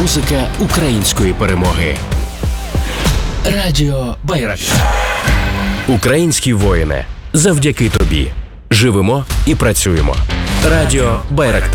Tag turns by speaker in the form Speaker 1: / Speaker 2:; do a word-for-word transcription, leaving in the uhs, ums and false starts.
Speaker 1: Музика української перемоги. Радіо Байрактар. Українські воїни, завдяки тобі живемо і працюємо. Радіо Байрактар.